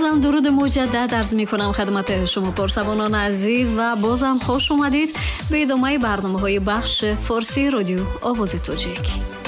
بازم درود مجدد عرض می کنم خدمت شما پرسبانان عزیز و بازم خوش اومدید به ادامه برنامه‌های بخش فارسی رادیو آواز تاجیک.